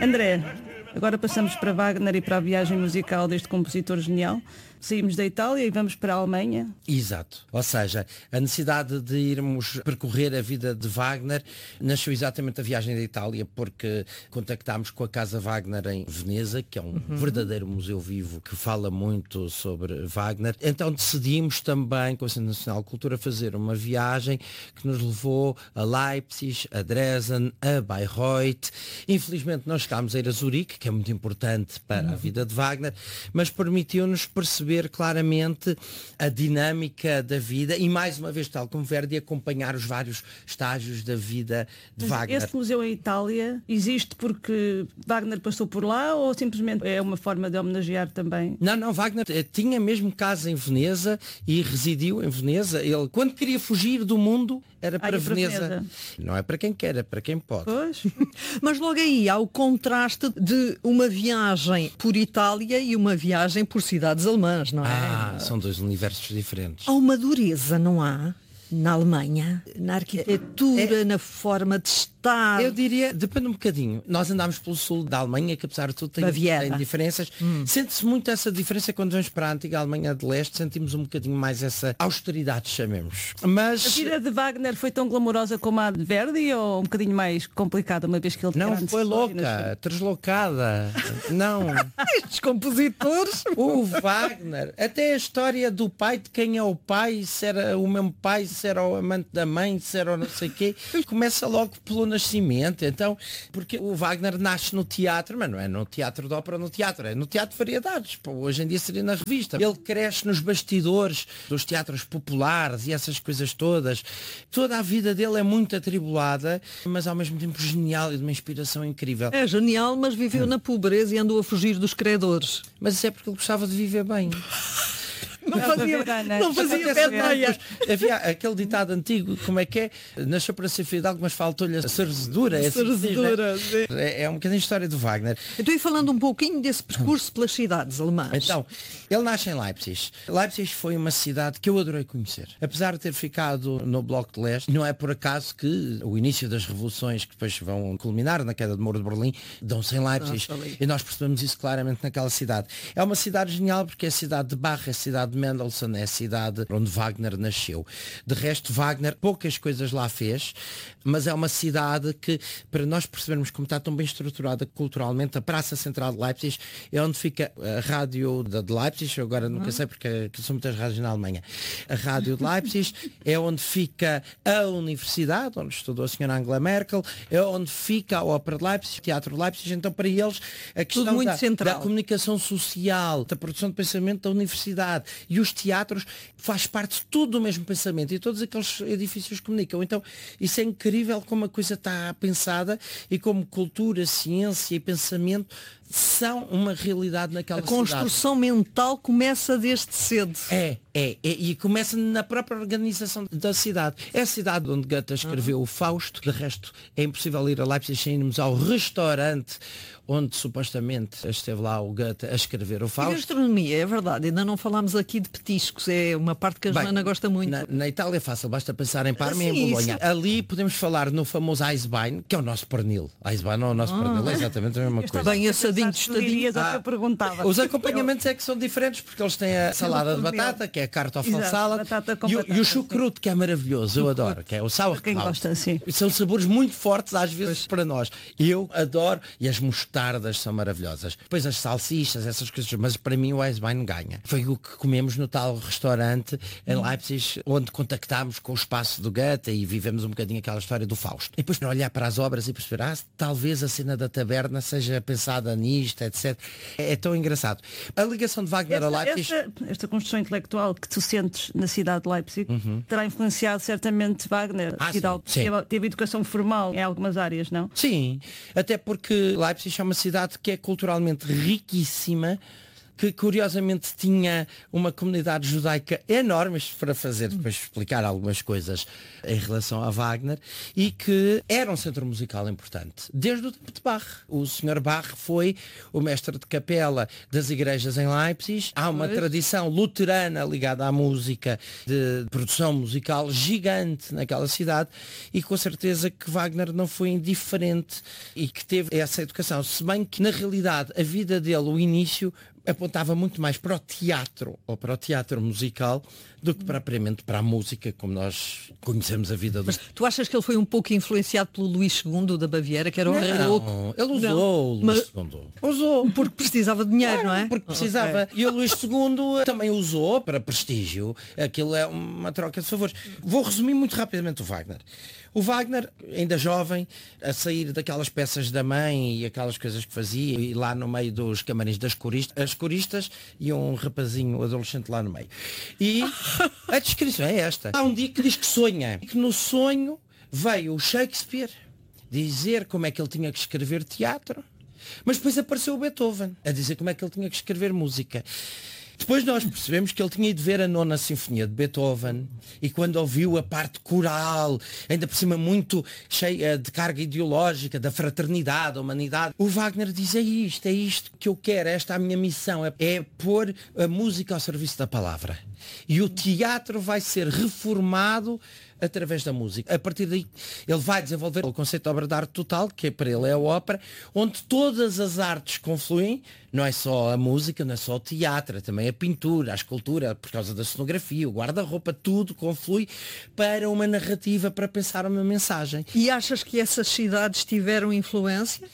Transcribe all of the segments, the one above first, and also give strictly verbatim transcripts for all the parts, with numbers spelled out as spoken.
André, agora passamos para Wagner e para a viagem musical deste compositor genial. Saímos da Itália e vamos para a Alemanha. Exato. Ou seja, a necessidade de irmos percorrer a vida de Wagner nasceu exatamente a viagem da Itália, porque contactámos com a Casa Wagner em Veneza, que é um uhum. verdadeiro museu vivo que fala muito sobre Wagner. Então decidimos também, com o Centro Nacional de Cultura, fazer uma viagem que nos levou a Leipzig, a Dresden, a Bayreuth. Infelizmente não chegámos a ir a Zurique, que é muito importante para uhum. a vida de Wagner, mas permitiu-nos perceber claramente a dinâmica da vida e, mais uma vez, tal como Verdi, acompanhar os vários estágios da vida de Mas Wagner. Este museu em Itália existe porque Wagner passou por lá ou simplesmente é uma forma de homenagear também? Não, não, Wagner tinha mesmo casa em Veneza e residiu em Veneza. Ele, quando queria fugir do mundo, era para, ah, Veneza. para Veneza. Não é para quem quer, é para quem pode. Pois. Mas logo aí há o contraste de uma viagem por Itália e uma viagem por cidades alemãs. Não é? Ah, são dois universos diferentes. Há uma dureza, não há? Na Alemanha, na arquitetura, é, é, na forma de estar. Eu diria, depende um bocadinho. Nós andámos pelo sul da Alemanha, que apesar de tudo tem, tem diferenças. Hum. Sente-se muito essa diferença quando vamos para a antiga Alemanha de Leste, sentimos um bocadinho mais essa austeridade, chamemos. Mas a vida de Wagner foi tão glamourosa como a de Verdi ou um bocadinho mais complicada, uma vez que ele não foi louca, deslocada. Não. Estes compositores. O Wagner, até a história do pai, de quem é o pai, se era o mesmo pai, se era o amante da mãe, se era o não sei o quê, começa logo pelo nascimento. Então, porque o Wagner nasce no teatro, mas não é no teatro de ópera, no teatro, é no teatro de variedades. Pô, hoje em dia seria na revista. Ele cresce nos bastidores dos teatros populares e essas coisas todas. Toda a vida dele é muito atribulada, mas ao mesmo tempo genial e de uma inspiração incrível. É genial, mas viveu hum. na pobreza e andou a fugir dos credores. Mas isso é porque ele gostava de viver bem. Não fazia, não fazia pé de meia. Havia aquele ditado antigo, como é que é? Nasceu para ser fidalgo, mas faltou-lhe a cerzedura. É, cerzedura, assim, né? é, é um bocadinho a história do Wagner. Estou aí falando um pouquinho desse percurso pelas cidades alemãs. Então, ele nasce em Leipzig. Leipzig foi uma cidade que eu adorei conhecer. Apesar de ter ficado no Bloco de Leste, não é por acaso que o início das revoluções, que depois vão culminar na queda do Muro de Berlim, dão-se em Leipzig. Nossa, e nós percebemos isso claramente naquela cidade. É uma cidade genial porque é a cidade de Bach, é a cidade de Mendelssohn, é a cidade onde Wagner nasceu. De resto, Wagner poucas coisas lá fez, mas é uma cidade que, para nós percebermos como está tão bem estruturada culturalmente, a Praça Central de Leipzig é onde fica a rádio de Leipzig, eu agora nunca sei porque são muitas rádios na Alemanha. A rádio de Leipzig é onde fica a universidade, onde estudou a senhora Angela Merkel, é onde fica a Ópera de Leipzig, o Teatro de Leipzig. Então, para eles, a questão muito da, central. da comunicação social, da produção de pensamento da universidade e os teatros faz parte tudo do mesmo pensamento e todos aqueles edifícios comunicam. Então, isso é incrível como a coisa está pensada e como cultura, ciência e pensamento são uma realidade naquela cidade. A construção cidade. mental começa desde cedo. É, é, é, e começa na própria organização da cidade. É a cidade onde Goethe escreveu uhum. o Fausto. De resto, é impossível ir a Leipzig sem irmos ao restaurante onde supostamente esteve lá o Goethe a escrever o Fausto. E gastronomia, é verdade. Ainda não falámos aqui de petiscos. É uma parte que a Bem, Joana gosta muito. Na, na Itália é fácil, basta pensar em Parma e em Sim, Bolonha. isso. Ali podemos falar no famoso Eisbein, que é o nosso pernil. Eisbein não é o nosso ah. pernil, é exatamente a mesma coisa. Bem assadinho, tostadinho. Ah, eu perguntava. Os acompanhamentos é que são diferentes, porque eles têm a salada de batata, que é a kartoffel salad, e, batata, e o chucrute, que é maravilhoso, eu adoro, que é o sauerkraut. Quem gosta, sim. São sabores muito fortes, às vezes, pois. para nós. Eu adoro, e as mostardas são maravilhosas. Depois as salsichas, essas coisas, mas para mim o Eisbein ganha. Foi o que comemos no tal restaurante em Leipzig, onde contactámos com o espaço do Goethe e vivemos um bocadinho aquela história do Fausto. E depois para olhar para as obras e perceber, ah, talvez a cena da taberna seja pensada nisto, etcétera. É, é tão engraçado. A ligação de Wagner esta, a Leipzig... Esta, esta construção intelectual que tu sentes na cidade de Leipzig uhum. terá influenciado certamente Wagner. Ah, cidade, sim, sim. Teve, teve educação formal em algumas áreas, não? Sim, até porque Leipzig é uma cidade que é culturalmente riquíssima, que curiosamente tinha uma comunidade judaica enorme, isto para fazer, depois explicar algumas coisas em relação a Wagner, e que era um centro musical importante, desde o tempo de Bach. O senhor Bach foi o mestre de capela das igrejas em Leipzig. Há uma pois. tradição luterana ligada à música, de produção musical gigante naquela cidade, e com certeza que Wagner não foi indiferente e que teve essa educação, se bem que na realidade a vida dele, o início, apontava muito mais para o teatro ou para o teatro musical do que propriamente para a música, como nós conhecemos a vida do... Mas tu achas que ele foi um pouco influenciado pelo Luís segundo da Baviera, que era o rei louco? Não, ele usou Não. o Luís Mas- segundo. Usou. Porque precisava de dinheiro, não é? Porque precisava. Ok. E o Luís segundo também usou para prestígio. Aquilo é uma troca de favores. Vou resumir muito rapidamente o Wagner. O Wagner, ainda jovem, a sair daquelas peças da mãe e aquelas coisas que fazia, e lá no meio dos camarins das coristas, as coristas e um rapazinho adolescente lá no meio. E a descrição é esta. Há um dia que diz que sonha, que no sonho veio o Shakespeare dizer como é que ele tinha que escrever teatro, mas depois apareceu o Beethoven a dizer como é que ele tinha que escrever música. Depois nós percebemos que ele tinha ido ver a nona sinfonia de Beethoven, e quando ouviu a parte coral, ainda por cima muito cheia de carga ideológica, da fraternidade, da humanidade, o Wagner diz: é isto, é isto que eu quero, esta é a minha missão, é, é pôr a música ao serviço da palavra. E o teatro vai ser reformado através da música. A partir daí ele vai desenvolver o conceito de obra de arte total, que para ele é a ópera, onde todas as artes confluem. Não é só a música, não é só o teatro, é também a pintura, a escultura, por causa da cenografia, o guarda-roupa, tudo conflui para uma narrativa, para pensar uma mensagem. E achas que essas cidades tiveram influência?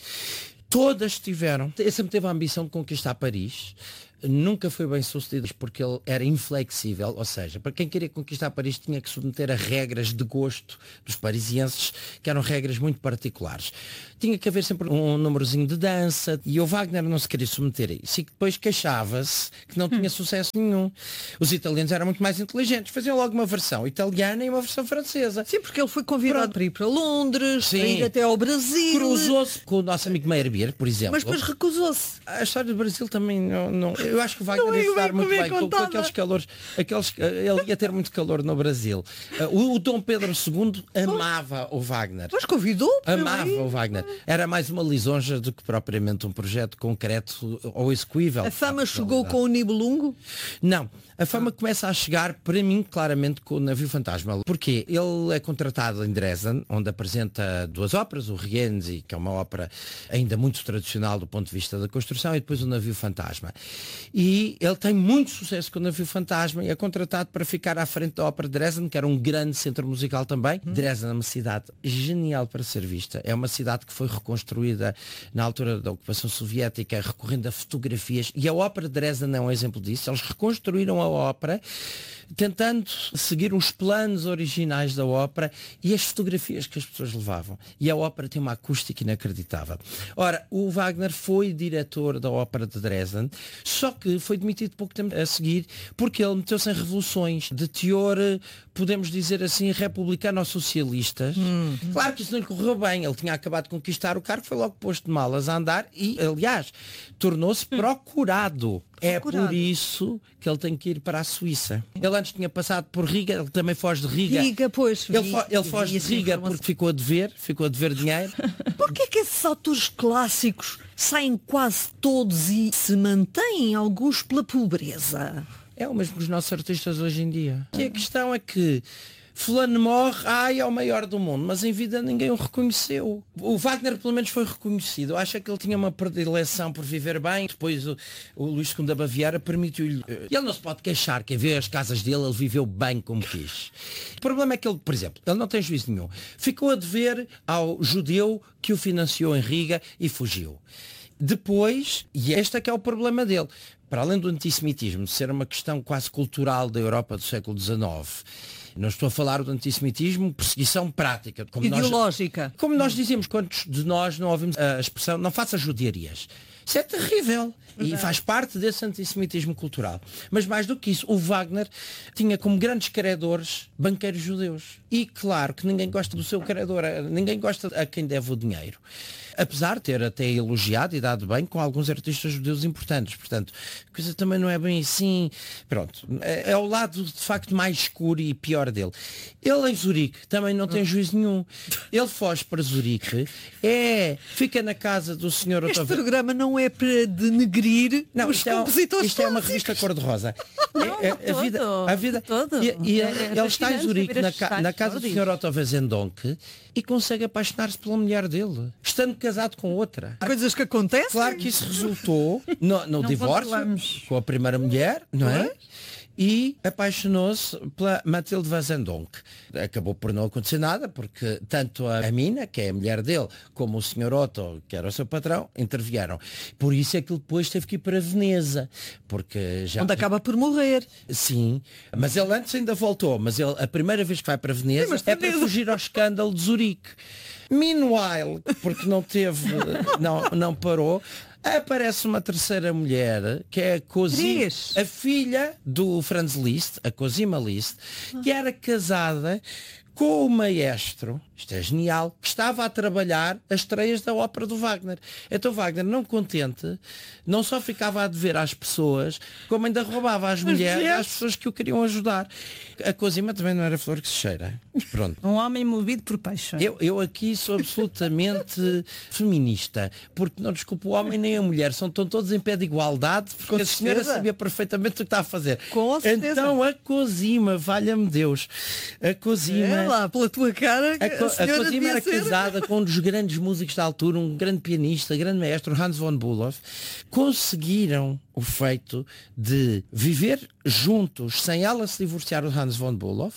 Todas tiveram. Ele sempre teve a ambição de conquistar Paris. Nunca foi bem sucedido porque ele era inflexível, ou seja, para quem queria conquistar Paris tinha que submeter a regras de gosto dos parisienses, que eram regras muito particulares. Tinha que haver sempre um númerozinho de dança, e o Wagner não se queria submeter a isso, e depois queixava-se que não tinha sucesso nenhum. Os italianos eram muito mais inteligentes, faziam logo uma versão italiana e uma versão francesa. Sim, porque ele foi convidado Pronto. para ir para Londres, Sim. para ir até ao Brasil. Cruzou-se com o nosso amigo Meyerbeer, por exemplo. Mas depois recusou-se. A história do Brasil também não... não eu acho que o Wagner Não é ia se dar bem muito como é bem com, com contada. aqueles calores. Aqueles, ele ia ter muito calor no Brasil. O, o Dom Pedro segundo amava o Wagner. Mas convidou para Amava ir. o Wagner. Era mais uma lisonja do que propriamente um projeto concreto ou execuível. A fama à chegou realidade. com o Nibelungo? Não. A fama começa a chegar, para mim, claramente com o Navio Fantasma. Porquê? Ele é contratado em Dresden, onde apresenta duas óperas, o Rienzi, que é uma ópera ainda muito tradicional do ponto de vista da construção, e depois o Navio Fantasma. E ele tem muito sucesso com o Navio Fantasma e é contratado para ficar à frente da ópera de Dresden, que era um grande centro musical também. Hum. Dresden é uma cidade genial para ser vista. É uma cidade que foi reconstruída na altura da ocupação soviética, recorrendo a fotografias, e a ópera de Dresden é um exemplo disso. Eles reconstruíram a ópera tentando seguir os planos originais da ópera e as fotografias que as pessoas levavam. E a ópera tem uma acústica inacreditável. Ora, o Wagner foi diretor da ópera de Dresden, só que foi demitido pouco tempo a seguir porque ele meteu-se em revoluções de teor, podemos dizer assim, republicano ou socialistas. Hum. Claro que isso não lhe correu bem. Ele tinha acabado de conquistar o cargo, foi logo posto de malas a andar e, aliás, tornou-se procurado. É por isso que ele tem que ir para a Suíça. Ele antes tinha passado por Riga, ele também foge de Riga. Riga, pois. Ele, vi, fo ele foge vi de Riga porque ficou a dever, ficou a dever dinheiro. Porquê que esses autores clássicos saem quase todos e se mantêm alguns pela pobreza? É o mesmo que os nossos artistas hoje em dia. E a questão é que fulano morre, ai, é o maior do mundo, mas em vida ninguém o reconheceu. O Wagner pelo menos foi reconhecido. Acha que ele tinha uma predileção por viver bem. Depois o, o Luís segundo da Baviera permitiu-lhe. Ele não se pode queixar, quem vê as casas dele, ele viveu bem como quis. O problema é que ele, por exemplo, ele não tem juízo nenhum. Ficou a dever ao judeu que o financiou em Riga e fugiu. Depois, e este é que é o problema dele, para além do antissemitismo ser uma questão quase cultural da Europa do século dezenove, não estou a falar do antissemitismo, perseguição prática. Como ideológica. Nós, como nós dizíamos, quantos de nós não ouvimos a expressão não faça judiarias? Isso é terrível. E faz parte desse antissemitismo cultural. Mas mais do que isso, o Wagner tinha como grandes credores banqueiros judeus. E claro que ninguém gosta do seu credor, ninguém gosta a quem deve o dinheiro. apesar de ter até elogiado e dado bem com alguns artistas judeus importantes. Portanto, a coisa também não é bem assim. Pronto, é, é o lado de facto mais escuro e pior dele. Ele em Zurique também não tem juízo nenhum. Ele foge para Zurique, é, fica na casa do senhor Este Otávio. programa não é para denegrir Não, os isto, é, um- compositores isto é uma clássicos. revista cor-de-rosa. É- é- de a vida, todo, a vida, de todo. E, e É- ele, é ele está em fascinante Zurique, saber na, estes ca- na detalhes casa do todos. senhor Otto Wesendonck, e consegue apaixonar-se pela mulher dele, estando casado com outra. Coisas que acontecem. Claro que isso resultou no, no divórcio controlamos. com a primeira mulher, não é? E apaixonou-se pela Matilde Wesendonck. Acabou por não acontecer nada, porque tanto a Mina, que é a mulher dele, como o senhor Otto, que era o seu patrão, intervieram. Por isso é que ele depois teve que ir para Veneza, porque já... Onde acaba por morrer. Sim, mas ele antes ainda voltou, mas ele, a primeira vez que vai para Veneza mas é para Veneza. fugir ao escândalo de Zurique. Meanwhile, porque não teve, não, não parou, aparece uma terceira mulher, que é a Cosima, Três. a filha do Franz Liszt, a Cosima Liszt, que era casada com o maestro, isto é genial, que estava a trabalhar as estreias da ópera do Wagner. Então Wagner, não contente, não só ficava a dever às pessoas, como ainda roubava às mulheres, mulheres. às pessoas que o queriam ajudar. A Cosima também não era flor que se cheira. Pronto. Um homem movido por paixão. Eu, eu aqui sou absolutamente feminista, porque não desculpo o homem nem a mulher, são estão todos em pé de igualdade, porque Com a senhora certeza. sabia perfeitamente o que está a fazer. Com certeza. Então a Cosima, valha-me Deus, a Cosima... É lá, pela tua cara, A, Co- a a senhora Cosima devia era ser. casada com um dos grandes músicos da altura, um grande pianista, grande maestro, Hans von Bülow. Conseguiram o feito de viver juntos, sem ela se divorciar do Hans von Bülow,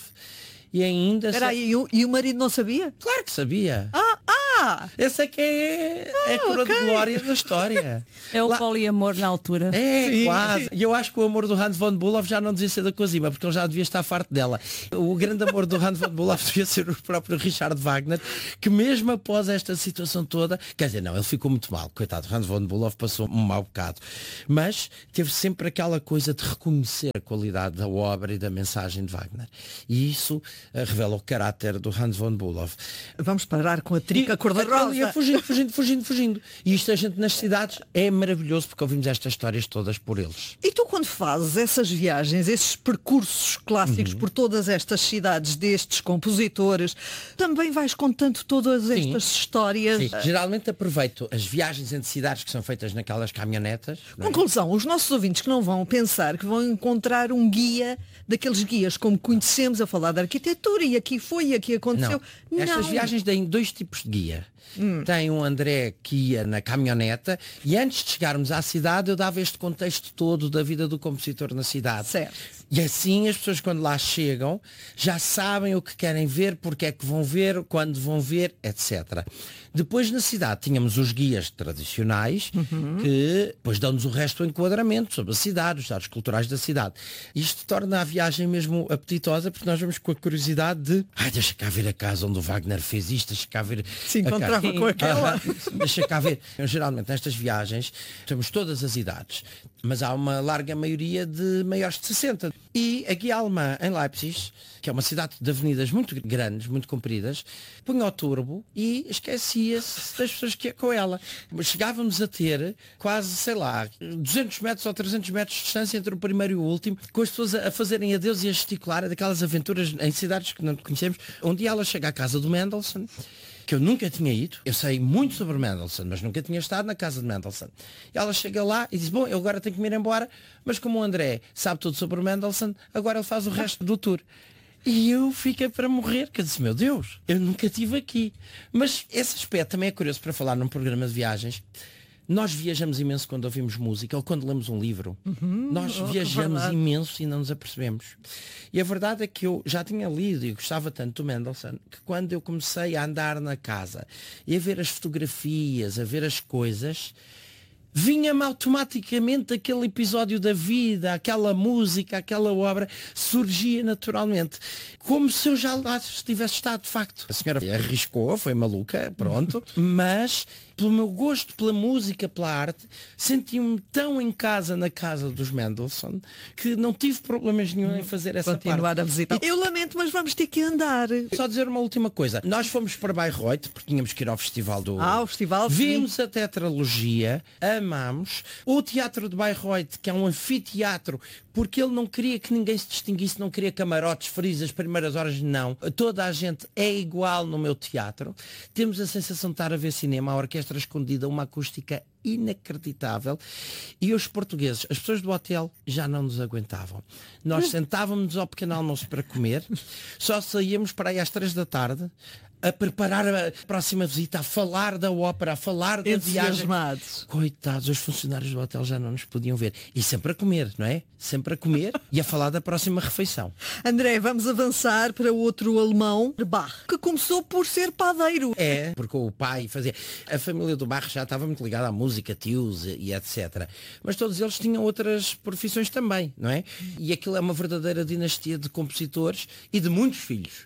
e ainda... Espera se- aí, e o, e o marido não sabia? Claro que sabia. Ah, ah! Essa é que é, é a coroa de ok. glória da história. É o Lá- poliamor na altura. É, Sim, quase. E eu acho que o amor do Hans von Bülow já não devia ser da Cosima, porque ele já devia estar farto dela. O grande amor do Hans von Bülow devia ser o próprio Richard Wagner, que mesmo após esta situação toda, quer dizer, não, ele ficou muito mal. Coitado, Hans von Bülow passou um mau bocado. Mas teve sempre aquela coisa de reconhecer a qualidade da obra e da mensagem de Wagner. E isso eh, revela o caráter do Hans von Bülow. Vamos parar com a trica E- cor-de-rosa. ali é fugindo, fugindo, fugindo, fugindo. E isto a gente nas cidades é maravilhoso porque ouvimos estas histórias todas por eles. E tu quando fazes essas viagens, esses percursos Uhum. clássicos por todas estas cidades destes compositores, também vais contando todas Sim. estas histórias? Sim, geralmente aproveito as viagens entre cidades que são feitas naquelas caminhonetas. não é? Conclusão, os nossos ouvintes que não vão pensar que vão encontrar um guia daqueles guias como conhecemos a falar da arquitetura e aqui foi e aqui aconteceu. Não. Estas viagens têm dois tipos de guia. Tem um André que ia na caminhoneta e antes de chegarmos à cidade eu dava este contexto todo da vida do compositor na cidade. Certo. E assim as pessoas quando lá chegam já sabem o que querem ver, porque é que vão ver, quando vão ver, etcétera. Depois na cidade tínhamos os guias tradicionais que depois dão-nos o resto do enquadramento sobre a cidade, os dados culturais da cidade. Isto torna a viagem mesmo apetitosa porque nós vamos com a curiosidade de ai, deixa cá ver a casa onde o Wagner fez isto, deixa cá ver Se a casa." encontrava com aquela. Ah, deixa cá ver. Eu, geralmente nestas viagens temos todas as idades, mas há uma larga maioria de maiores de sessenta. E a guia alemã em Leipzig, que é uma cidade de avenidas muito grandes, muito compridas, punha o turbo e esquecia-se das pessoas que ia com ela. Chegávamos a ter quase, sei lá, duzentos metros ou trezentos metros de distância entre o primeiro e o último, com as pessoas a a fazerem adeus e a gesticular, daquelas aventuras em cidades que não conhecemos. Um dia ela chega à casa do Mendelssohn, que eu nunca tinha ido. Eu sei muito sobre Mendelssohn, mas nunca tinha estado na casa de Mendelssohn. E ela chega lá e diz, bom, eu agora tenho que me ir embora, mas como o André sabe tudo sobre o Mendelssohn, agora ele faz o resto do tour. E eu fiquei para morrer, que eu disse, meu Deus, eu nunca estive aqui. Mas esse aspecto também é curioso para falar num programa de viagens. Nós viajamos imenso quando ouvimos música ou quando lemos um livro. Nós oh, viajamos verdade. imenso e não nos apercebemos. E a verdade é que eu já tinha lido e gostava tanto do Mendelssohn que quando eu comecei a andar na casa e a ver as fotografias, a ver as coisas, vinha-me automaticamente aquele episódio da vida, aquela música, aquela obra, surgia naturalmente. Como se eu já lá tivesse estado, de facto. A senhora arriscou, foi maluca, pronto, mas pelo meu gosto pela música, pela arte, senti-me tão em casa na casa dos Mendelssohn que não tive problemas nenhum em fazer essa Continuar parte. a visitar. Eu lamento, mas vamos ter que andar. Só dizer uma última coisa. Nós fomos para Bayreuth, porque tínhamos que ir ao festival do... Ah, o festival. Vimos a tetralogia, amámos. O Teatro de Bayreuth, que é um anfiteatro, porque ele não queria que ninguém se distinguisse, não queria camarotes, frios, as primeiras horas, não. Toda a gente é igual no meu teatro. Temos a sensação de estar a ver cinema, a orquestra escondida, uma acústica inacreditável. E os portugueses, as pessoas do hotel, já não nos aguentavam. Nós sentávamos ao pequeno almoço para comer, só saíamos para aí às três da tarde, a preparar a próxima visita, a falar da ópera, a falar da viagem. Coitados, os funcionários do hotel já não nos podiam ver. E sempre a comer, não é? Sempre a comer e a falar da próxima refeição. André, vamos avançar para outro alemão, Bach, que começou por ser padeiro. É, porque o pai fazia... A família do Bach já estava muito ligada à música, tios e etcétera. Mas todos eles tinham outras profissões também, não é? E aquilo é uma verdadeira dinastia de compositores e de muitos filhos.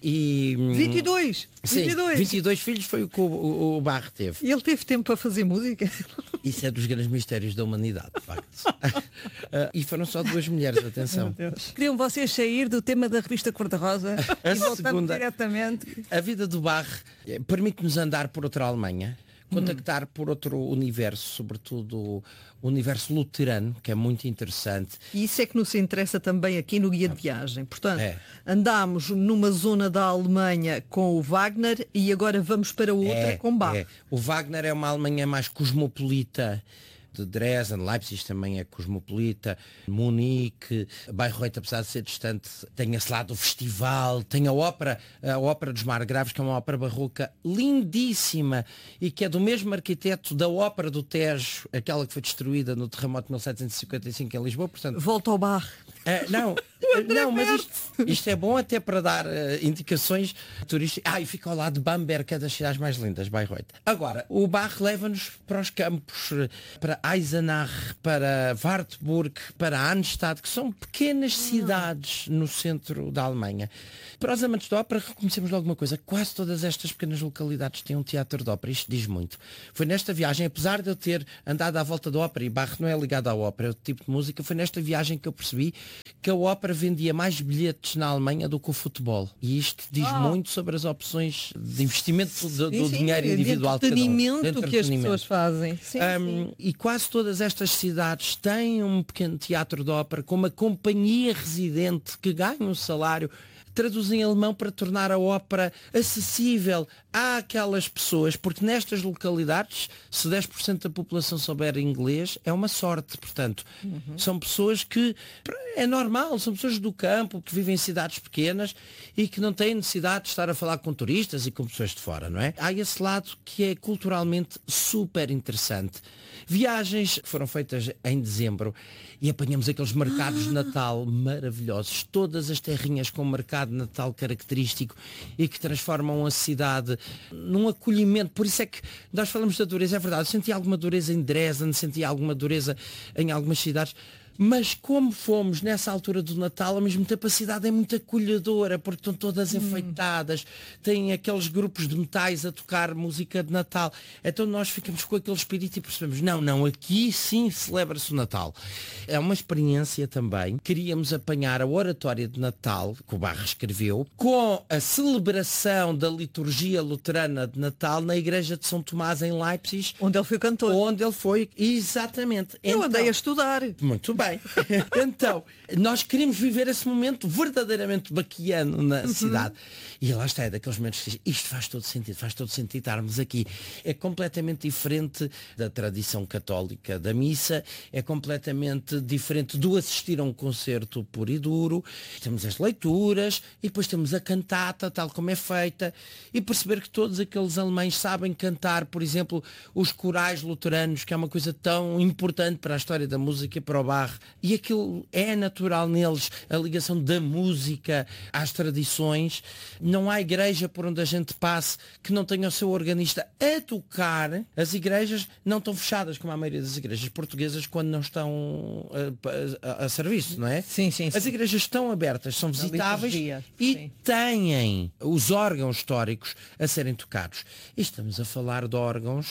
E, vinte e dois. Sim, vinte e dois. vinte e dois filhos foi o que o, o, o Bach teve. E ele teve tempo para fazer música? Isso é dos grandes mistérios da humanidade, de facto. uh, e foram só duas mulheres, atenção. Queriam vocês sair do tema da revista Cor-de-Rosa A e voltamos segunda- diretamente. A vida do Bach eh, permite-nos andar por outra Alemanha, contactar por outro universo, sobretudo o universo luterano, que é muito interessante. E isso é que nos interessa também aqui no Guia de Viagem. Portanto, É. andámos numa zona da Alemanha com o Wagner e agora vamos para outra com Bach. é. O Wagner é uma Alemanha mais cosmopolita, de Dresden, Leipzig também é cosmopolita, Munique, Bayreuth, apesar de ser distante, tem esse lado do festival, tem a ópera, a ópera dos Margraves, que é uma ópera barroca lindíssima e que é do mesmo arquiteto da ópera do Tejo, aquela que foi destruída no terremoto de mil setecentos e cinquenta e cinco em Lisboa, portanto... Volta ao Bach. É, não, não, mas isto, isto é bom até para dar uh, indicações turísticas. Ah, e fica ao lado de Bamberg, que é das cidades mais lindas, Bayreuth. Agora, o Bach leva-nos para os campos, para Eisenach, para Wartburg, para Arnstadt, que são pequenas cidades no centro da Alemanha. Para os amantes de ópera, reconhecemos logo uma coisa. Quase todas estas pequenas localidades têm um teatro de ópera. Isto diz muito. Foi nesta viagem, apesar de eu ter andado à volta da ópera, e Bach não é ligado à ópera, é outro tipo de música, foi nesta viagem que eu percebi que a ópera vendia mais bilhetes na Alemanha do que o futebol. E isto diz Oh. muito sobre as opções de investimento do, do Sim, sim, dinheiro individual. de de cada um. entretenimento De que as entretenimento. pessoas fazem. Sim, Um, sim. e quase todas estas cidades têm um pequeno teatro de ópera com uma companhia residente que ganha um salário, traduzem em alemão para tornar a ópera acessível àquelas pessoas, porque nestas localidades, se dez por cento da população souber inglês, é uma sorte. Portanto, Uhum. são pessoas que, é normal, são pessoas do campo, que vivem em cidades pequenas e que não têm necessidade de estar a falar com turistas e com pessoas de fora, não é? Há esse lado que é culturalmente super interessante. Viagens que foram feitas em dezembro e apanhamos aqueles mercados de Natal maravilhosos, todas as terrinhas com um mercado de Natal característico e que transformam a cidade num acolhimento. Por isso é que nós falamos da dureza, é verdade, eu senti alguma dureza em Dresden, senti alguma dureza em algumas cidades, mas como fomos nessa altura do Natal, ao mesmo tempo a cidade é muito acolhedora, porque estão todas enfeitadas, têm aqueles grupos de metais a tocar música de Natal. Então nós ficamos com aquele espírito e percebemos, não, não, aqui sim celebra-se o Natal. É uma experiência também. Queríamos apanhar a oratória de Natal, que o Bach escreveu, com a celebração da liturgia luterana de Natal na igreja de São Tomás em Leipzig, Onde ele foi cantor. onde ele foi, exatamente. Eu andei Então- a estudar. muito bem. Então, nós queríamos viver esse momento verdadeiramente baquiano na cidade. E lá está, é daqueles momentos que diz, isto faz todo sentido, faz todo sentido estarmos aqui. É completamente diferente da tradição católica da missa, é completamente diferente do assistir a um concerto puro e duro. Temos as leituras e depois temos a cantata, tal como é feita, e perceber que todos aqueles alemães sabem cantar, por exemplo, os corais luteranos, que é uma coisa tão importante para a história da música e para o Bach. E aquilo é natural neles, a ligação da música às tradições. Não há igreja por onde a gente passe que não tenha o seu organista a tocar. As igrejas não estão fechadas, como a maioria das igrejas portuguesas, quando não estão a, a, a serviço, não é? Sim, sim, sim. As igrejas estão abertas, são visitáveis liturgia, e sim. têm os órgãos históricos a serem tocados. E estamos a falar de órgãos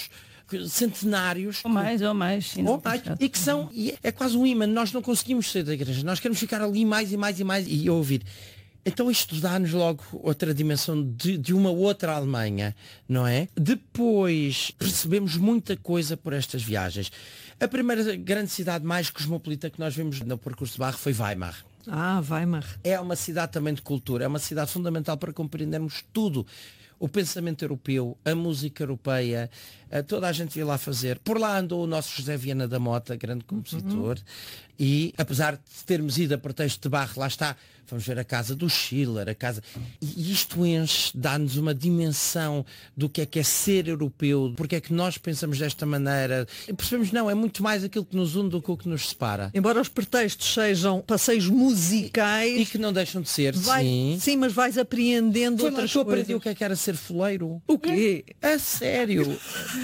centenários. Ou mais, ou mais. Sim, ou mais e que são, e é quase um imã, nós não conseguimos sair da igreja, nós queremos ficar ali mais e mais e mais e ouvir. Então isto dá-nos logo outra dimensão de, de uma outra Alemanha, não é? Depois percebemos muita coisa por estas viagens. A primeira grande cidade mais cosmopolita que nós vimos no percurso de Barre foi Weimar. Ah, Weimar. É uma cidade também de cultura, é uma cidade fundamental para compreendermos tudo. O pensamento europeu, a música europeia, toda a gente ia lá fazer. Por lá andou o nosso José Viana da Mota, grande compositor, uhum. E apesar de termos ido a pretexto de Barre, lá está, vamos ver a casa do Schiller, a casa... E isto enche, dá-nos uma dimensão do que é que é ser europeu, porque é que nós pensamos desta maneira. E percebemos, não, é muito mais aquilo que nos une do que o que nos separa. Embora os pretextos sejam passeios musicais... E que não deixam de ser, vai, sim. Sim, mas vais apreendendo Foi outras lá que eu coisas. aprendi o que é que era ser foleiro. O quê? A sério?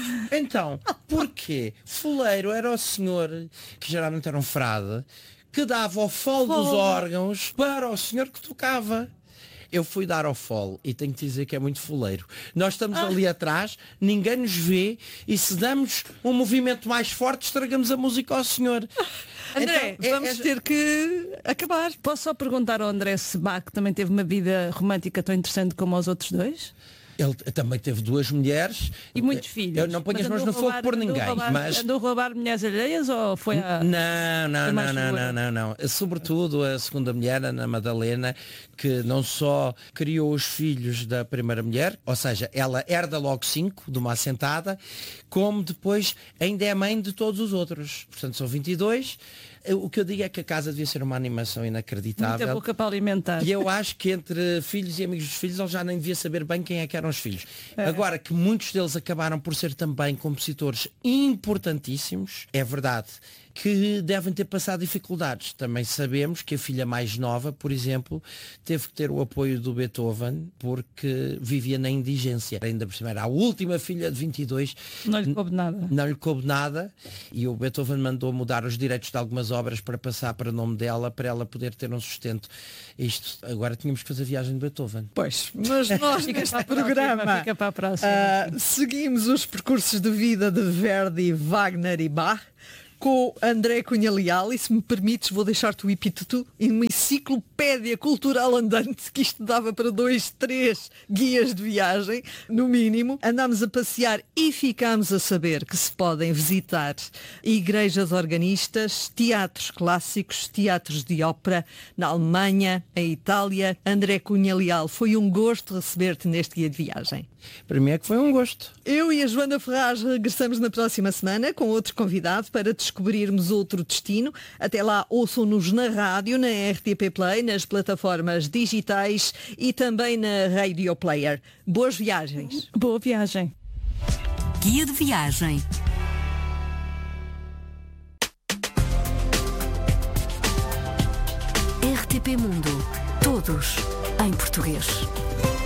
Então, porquê? Foleiro era o senhor, que geralmente era um frade, que dava o fole dos órgãos para o senhor que tocava. Eu fui dar ao fole e tenho que dizer que é muito foleiro. Nós estamos ah. ali atrás, ninguém nos vê e se damos um movimento mais forte estragamos a música ao senhor. André, então, vamos é, é... ter que acabar. Posso só perguntar ao André se Bach também teve uma vida romântica tão interessante como os outros dois? Ele também teve duas mulheres. E muitos filhos. Eu não ponho as mãos no fogo por ninguém. Andou roubar, mas... andou a roubar mulheres alheias ou foi a... Não, não, não, não, não, não, não. Sobretudo a segunda mulher, Ana Madalena, que não só criou os filhos da primeira mulher, ou seja, ela herda logo cinco de uma assentada, como depois ainda é mãe de todos os outros. Portanto, são vinte e dois. O que eu digo é que a casa devia ser uma animação inacreditável. Muita boca para alimentar. E eu acho que entre filhos e amigos dos filhos ele já nem devia saber bem quem é que eram os filhos. É. Agora que muitos deles acabaram por ser também compositores importantíssimos, é verdade que devem ter passado dificuldades. Também sabemos que a filha mais nova, por exemplo, teve que ter o apoio do Beethoven porque vivia na indigência. Ainda por cima era a última filha de vinte e dois. Não lhe coube nada. Não lhe coube nada e o Beethoven mandou mudar os direitos de algumas obras para passar para o nome dela, para ela poder ter um sustento. Isto, agora tínhamos que fazer a viagem de Beethoven. Pois, mas nós neste programa fica para a próxima. Uh, seguimos os percursos de vida de Verdi, Wagner e Bach com André Cunha Leal, e se me permites vou deixar-te o epíteto em uma enciclopédia cultural andante, que isto dava para dois, três guias de viagem, no mínimo. Andámos a passear e ficámos a saber que se podem visitar igrejas organistas, teatros clássicos, teatros de ópera na Alemanha, em Itália. André Cunha Leal, foi um gosto receber-te neste guia de viagem. Para mim é que foi um gosto. Eu e a Joana Ferraz regressamos na próxima semana com outro convidado para descobrirmos outro destino. Até lá, ouçam-nos na rádio, na R T P Play, nas plataformas digitais e também na Radio Player. Boas viagens. Boa viagem. Guia de viagem. R T P Mundo. Todos em português.